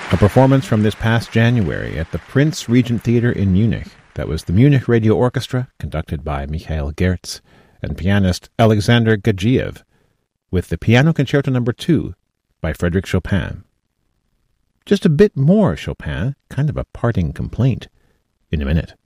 A performance from this past January at the Prince Regent Theatre in Munich. That was the Munich Radio Orchestra, conducted by Mikhail Gertz, and pianist Alexander Gadzhiev, with the Piano Concerto No. 2 by Frédéric Chopin. Just a bit more Chopin, kind of a parting complaint, in a minute.